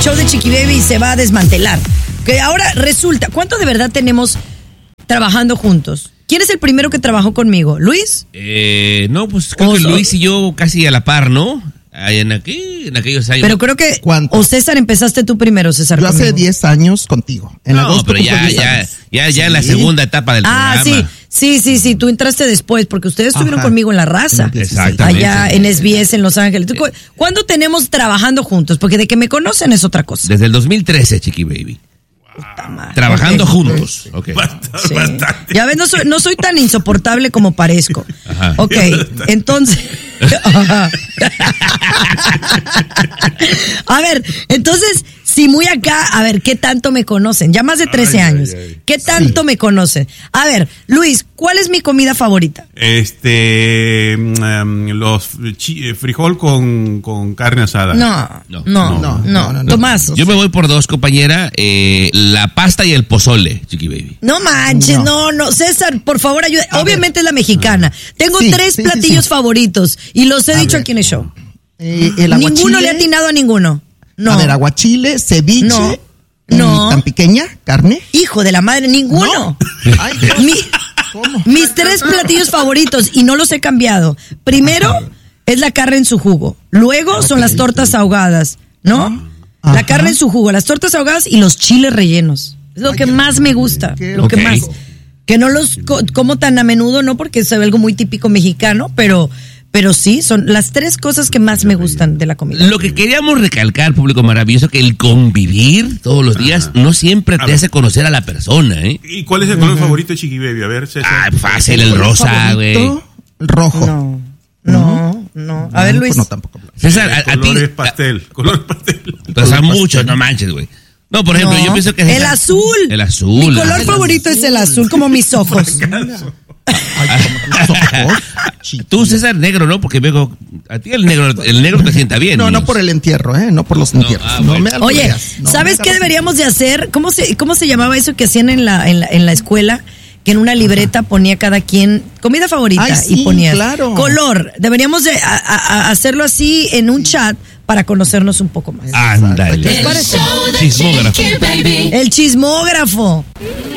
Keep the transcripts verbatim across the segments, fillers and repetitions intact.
show de Chiqui Baby se va a desmantelar. Que ahora resulta, ¿cuánto de verdad tenemos trabajando juntos? ¿Quién es el primero que trabajó conmigo? ¿Luis? Eh, no, pues creo o que so- Luis y yo casi a la par, ¿no? Ahí en, aquí, en aquellos años. Pero creo que... ¿Cuánto? O César, empezaste tú primero, César. Yo hace conmigo. diez años contigo. En no, agosto pero ya, cumplo diez ya, años. ya, ya en la Sí. segunda etapa del Ah, programa. sí, sí, sí, sí, tú entraste después porque ustedes estuvieron Ajá. conmigo en La Raza. Exactamente. Allá en S B S en Los Ángeles. ¿Tú cu- ¿Cuándo tenemos trabajando juntos? Porque de que me conocen es otra cosa. Desde el dos mil trece, Chiqui Baby. Trabajando Ok. juntos. Ok. Sí. Ya ves, no soy, no soy tan insoportable como parezco. Ajá. Ok, entonces... A ver, entonces, si muy acá, a ver, ¿qué tanto me conocen? Ya más de trece Ay, años. ay, ay. ¿Qué tanto me conocen? A ver, Luis, ¿cuál es mi comida favorita? Este, mm, los chi- eh, frijol con, con carne asada. No, no, No. no, No, no, no, no, no. Tomás. Yo me voy por dos, compañera. Eh, la pasta y el pozole, Chiqui Baby. No manches, no, No. no, César, por favor, ayuda. A Obviamente es la mexicana. Tengo Sí, tres sí, sí, platillos sí. favoritos y los he A dicho ver. aquí en el show. Eh, el Ninguno aguachile. le ha atinado a ninguno. No. A ver, aguachile, ceviche. No. y No. tan pequeña, carne. Hijo de la madre, ninguno. Ay, Dios. Mi- ¿Cómo? mis tres platillos favoritos y no los he cambiado. Primero es la carne en su jugo. Luego son las tortas ahogadas, ¿no? La Ajá. carne en su jugo, las tortas ahogadas y los chiles rellenos. Es lo que más me gusta. qué Lo que ok. más. Que no los co- como tan a menudo, no porque es algo muy típico mexicano, pero, pero sí, son las tres cosas que más me gustan de la comida. Lo que queríamos recalcar, público maravilloso, que el convivir todos los días no siempre te ver. hace conocer a la persona, ¿eh? ¿Y cuál es el color favorito de Chiqui Baby? A ver, César. Ah, fácil, el ¿Color rosa, güey. favorito? Rojo. No, no, no. A ver, Blanco, Luis. No, tampoco. César, El a, a ti. color es pastel. Color pastel. Pero son color muchos, pastel. no manches, güey. No, por ejemplo, No, yo pienso que... el azul. El azul. Mi color Ah, favorito es el azul, como mis ojos. Ay, como tus ojos. Chiquilla. Tú, César, negro, ¿no? Porque veo... A ti el negro, el negro te sienta bien. No, no niños. por el entierro, ¿eh? No por los entierros. ah, no bueno. me Oye, albureas. No ¿sabes me qué hagas- deberíamos de hacer? ¿Cómo se, cómo se llamaba eso que hacían en la, en la, en la escuela? Que en una libreta ponía cada quien comida favorita Ay, sí, y ponía claro. color. Deberíamos de a- a- a hacerlo así en un chat para conocernos un poco más. Ándale. ¿Qué les parece? Chismógrafo. El chismógrafo.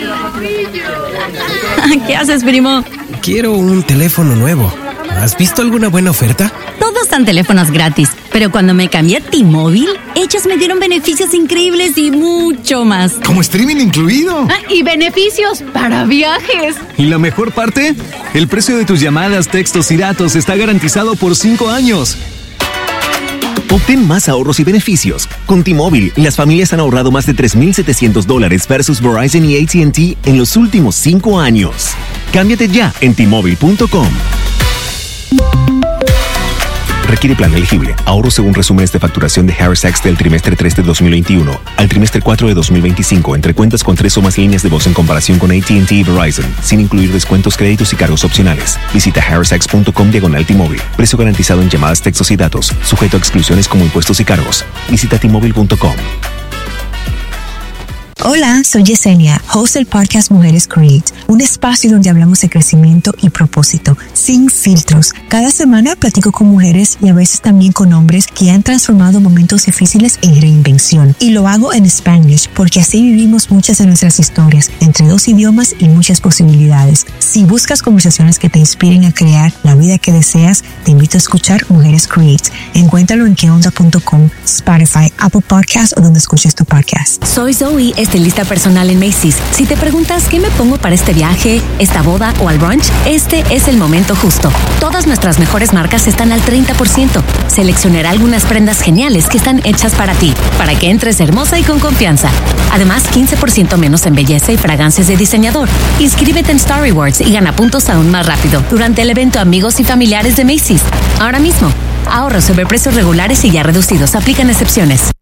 ¿Qué haces, primo? Quiero un teléfono nuevo. ¿Has visto alguna buena oferta? Todos dan teléfonos gratis, pero cuando me cambié a T-Mobile, ellos me dieron beneficios increíbles y mucho más. Como streaming incluido. Ah, y beneficios para viajes. Y la mejor parte, el precio de tus llamadas, textos y datos está garantizado por cinco años. Obtén más ahorros y beneficios. Con T-Mobile, las familias han ahorrado más de tres mil setecientos dólares versus Verizon y A T and T en los últimos cinco años. Cámbiate ya en T Mobile punto com. Requiere plan elegible. Ahorro según resúmenes de facturación de Harris Tax del trimestre tres de dos mil veintiuno al trimestre cuatro de dos mil veinticinco entre cuentas con tres o más líneas de voz en comparación con A T and T y Verizon, sin incluir descuentos, créditos y cargos opcionales. Visita harris tax punto com diagonal T-Mobile. Precio garantizado en llamadas, textos y datos. Sujeto a exclusiones como impuestos y cargos. Visita T Mobile punto com. Hola, soy Yesenia, host del podcast Mujeres Create, un espacio donde hablamos de crecimiento y propósito, sin filtros. Cada semana platico con mujeres y a veces también con hombres que han transformado momentos difíciles en reinvención. Y lo hago en Spanglish porque así vivimos muchas de nuestras historias, entre dos idiomas y muchas posibilidades. Si buscas conversaciones que te inspiren a crear la vida que deseas, te invito a escuchar Mujeres Create. Encuéntralo en que onda punto com, Spotify, Apple Podcasts o donde escuches tu podcast. Soy Zoe, estilista personal en Macy's. Si te preguntas qué me pongo para este viaje, esta boda o al brunch, este es el momento justo. Todas nuestras mejores marcas están al treinta por ciento. Seleccionaré algunas prendas geniales que están hechas para ti, para que entres hermosa y con confianza. Además, quince por ciento menos en belleza y fragancias de diseñador. Inscríbete en Star Rewards y gana puntos aún más rápido durante el evento Amigos y Familiares de Macy's. Ahora mismo, ahorros sobre precios regulares y ya reducidos. Aplican excepciones.